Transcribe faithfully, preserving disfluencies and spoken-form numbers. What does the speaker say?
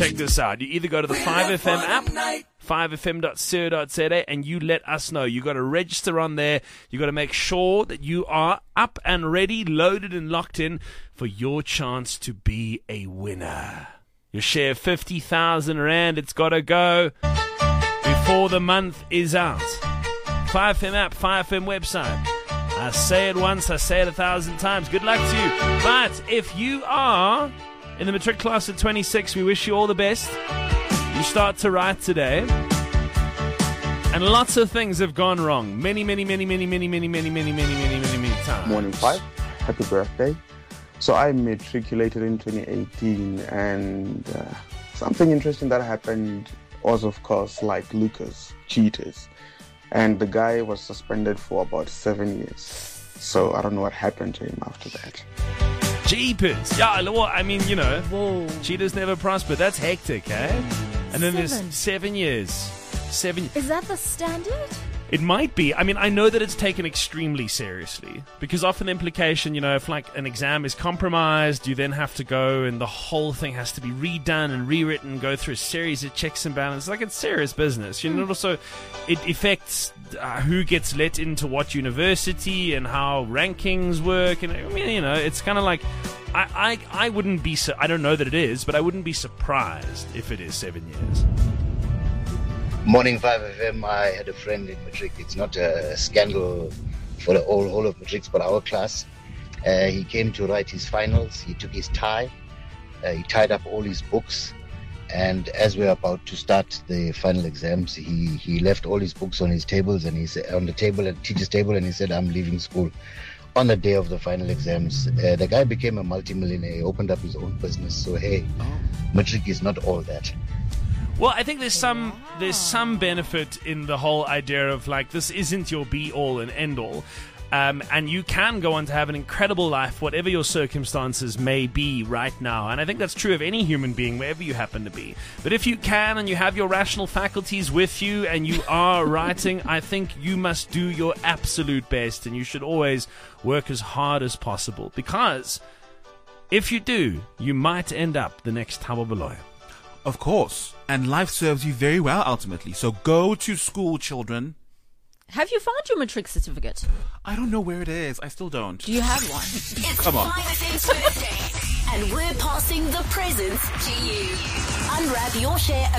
check this out. You either go to the five F M app, five f m dot co dot z a, and you let us know. You got to register on there. You got to make sure that you are up and ready, loaded and locked in for your chance to be a winner. Your share of fifty thousand rand. It's got to go before the month is out. five F M app, five F M website. I say it once, I say it a thousand times. Good luck to you. But if you are in the matric class of twenty-six, we wish you all the best. You start to write today. And lots of things have gone wrong. Many, many, many, many, many, many, many, many, many, many, many, many times. Morning five. Happy birthday. So I matriculated in twenty eighteen, and uh, something interesting that happened was, of course, like Lucas, cheaters. And the guy was suspended for about seven years. So I don't know what happened to him after that. Jeepers. Yeah, well, I mean, you know, Whoa. cheaters never prosper. That's hectic, eh? And then Seven. there's seven years. Seven. Is that the standard? It might be. I mean, I know that it's taken extremely seriously because often the implication, you know, if like an exam is compromised, you then have to go and the whole thing has to be redone and rewritten, go through a series of checks and balances. Like, it's serious business. You know, also it affects uh, who gets let into what university and how rankings work. And I mean, you know, it's kind of like I, I, I wouldn't be. Su- I don't know that it is, but I wouldn't be surprised if it is seven years. Morning five F M, I had a friend in Matric. It's not a scandal for the whole, whole of Matric, but our class. Uh, he came to write his finals. He took his tie. Uh, he tied up all his books. And as we were about to start the final exams, he, he left all his books on his tables and he said on the table at teacher's table, and he said, "I'm leaving school." On the day of the final exams, uh, the guy became a multimillionaire. He opened up his own business. So hey, Matric is not all that. Well, I think there's some there's some benefit in the whole idea of like this isn't your be all and end all, um, and you can go on to have an incredible life, whatever your circumstances may be right now. And I think that's true of any human being, wherever you happen to be. But if you can and you have your rational faculties with you and you are writing, I think you must do your absolute best, and you should always work as hard as possible, because if you do, you might end up the next Thabo Baloyi. Of course. And life serves you very well, ultimately. So go to school, children. Have you found your matric certificate? I don't know where it is. I still don't. Do you have one? It's Come on. five F M's birthday, and we're passing the presents to you. Unwrap your share of